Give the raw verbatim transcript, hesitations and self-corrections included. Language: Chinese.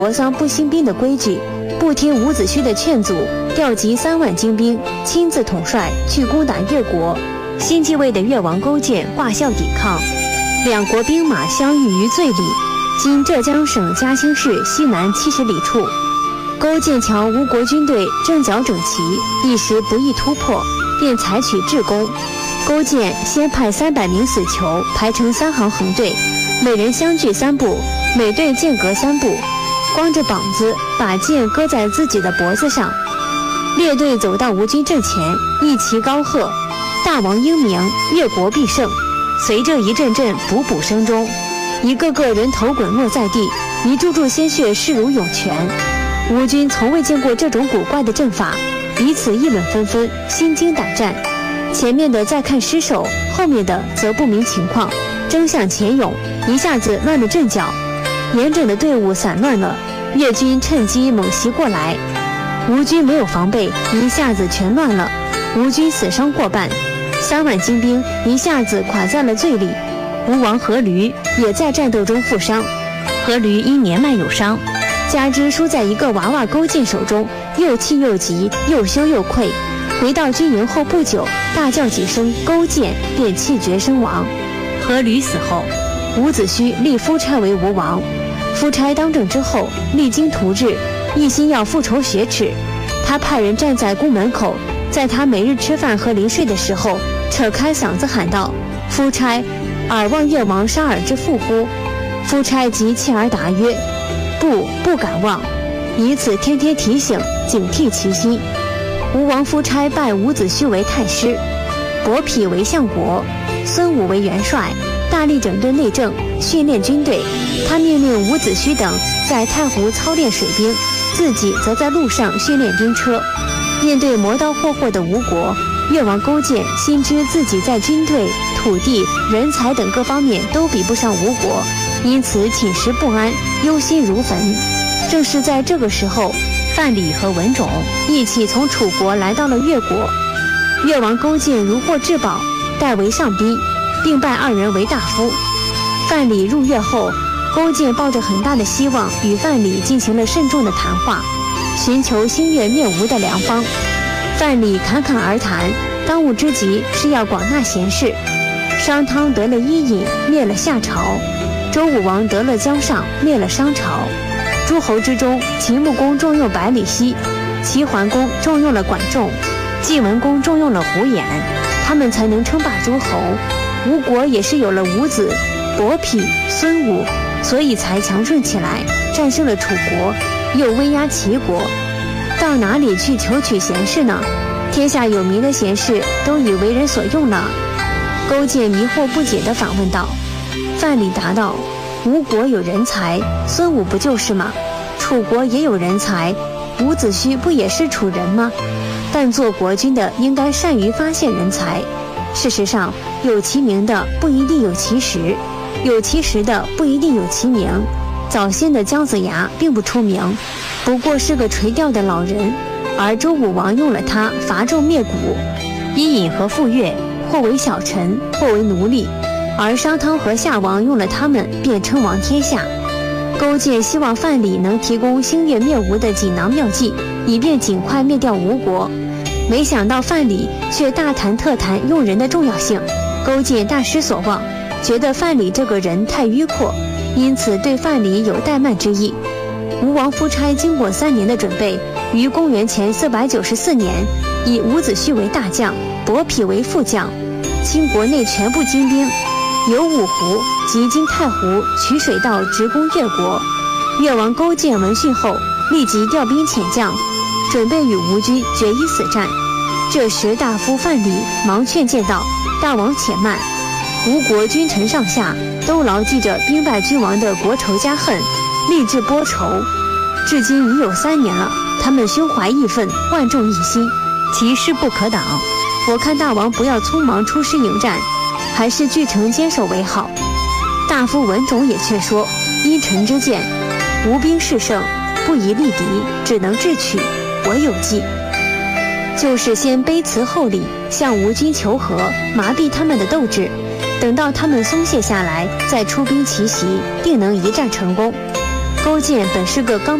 国丧不兴兵的规矩，不听伍子胥的劝阻，调集三万精兵，亲自统帅去攻打越国。新继位的越王勾践挂孝抵抗，两国兵马相遇于醉里，今浙江省嘉兴市西南七十里处。勾践瞧吴国军队阵脚整齐，一时不易突破，便采取制攻。勾践先派三百名死囚排成三行横队，每人相距三步，每队间隔三步，光着膀子把剑搁在自己的脖子上。列队走到吴军阵前，一齐高喝：“大王英明，越国必胜！”随着一阵阵补补声中，一个个人头滚落在地，一柱柱鲜血势如涌泉。吴军从未见过这种古怪的阵法，彼此议论纷纷，心惊胆战。前面的在看尸首，后面的则不明情况，争向前涌，一下子乱了阵脚。严整的队伍散乱了，越军趁机猛袭过来，吴军没有防备，一下子全乱了。吴军死伤过半，三万精兵一下子垮在了醉里。吴王阖闾也在战斗中负伤，阖闾因年迈有伤，加之输在一个娃娃勾践手中，又气又急，又羞又愧。回到军营后不久，大叫几声勾践，便气绝身亡。阖闾死后，伍子胥立夫差为吴王。夫差当政之后，励精图治，一心要复仇雪耻。他派人站在宫门口，在他每日吃饭和临睡的时候，扯开嗓子喊道：“夫差，尔望越王杀尔之父乎？”夫差即切而答曰：“不，不敢忘。”以此天天提醒，警惕其心。吴王夫差拜伍子胥为太师，伯嚭为相国，孙武为元帅，大力整顿内政，训练军队。他命令伍子胥等在太湖操练水兵，自己则在路上训练兵车。面对磨刀霍霍的吴国，越王勾践心知自己在军队、土地、人才等各方面都比不上吴国，因此寝食不安，忧心如焚。正是在这个时候，范蠡和文种一起从楚国来到了越国。越王勾践如获至宝，代为上宾，并拜二人为大夫。范蠡入越后，勾践抱着很大的希望与范蠡进行了慎重的谈话，寻求兴越灭吴的良方。范蠡侃侃而谈，当务之急是要广纳贤士。商汤得了伊尹，灭了夏朝；周武王得了姜尚，灭了商朝。诸侯之中，秦穆公重用百里奚，齐桓公重用了管仲，晋文公重用了胡衍，他们才能称霸诸侯。吴国也是有了伍子、伯嚭、孙武，所以才强盛起来，战胜了楚国，又威压齐国。到哪里去求取贤士呢？天下有名的贤士都已为人所用了。勾践迷惑不解地反问道。范蠡答道：吴国有人才，孙武不就是吗？楚国也有人才，伍子胥不也是楚人吗？但做国君的应该善于发现人才。事实上，有其名的不一定有其实，有其实的不一定有其名。早先的姜子牙并不出名，不过是个垂钓的老人，而周武王用了他伐纣灭古。伊尹和傅说或为小臣，或为奴隶，而商汤和夏王用了他们便称王天下。勾践希望范蠡能提供兴越灭吴的锦囊妙计，以便尽快灭掉吴国。没想到范蠡却大谈特谈用人的重要性，勾践大失所望，觉得范蠡这个人太迂阔，因此对范蠡有怠慢之意。吴王夫差经过三年的准备，于公元前四百九十四年，以伍子胥为大将，伯嚭为副将，倾国内全部精兵，由五湖及经太湖取水道直攻越国。越王勾践闻讯后，立即调兵遣将，准备与吴军决一死战。这时大夫范蠡忙劝谏道：大王且慢，吴国君臣上下都牢记着兵败君王的国仇家恨，立志拨仇。至今已有三年了，他们胸怀义愤，万众一心，其势不可挡。我看大王不要匆忙出师迎战，还是据城坚守为好。大夫文种也劝说：依臣之见，吴兵势盛，不宜力敌，只能智取，我有计。就是先卑辞厚礼，向吴军求和，麻痹他们的斗志，等到他们松懈下来，再出兵奇袭，定能一战成功。 勾践本是个刚